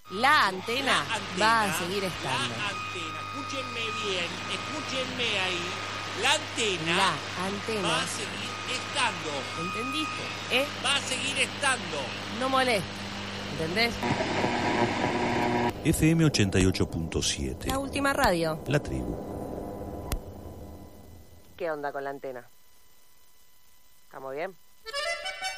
La antena va a seguir estando. La antena, escúchenme bien, escúchenme ahí. La antena va a seguir estando. ¿Entendiste? Va a seguir estando. No moleste. ¿Entendés? FM 88.7. La última radio. La tribu. ¿Qué onda con la antena? ¿Estamos bien?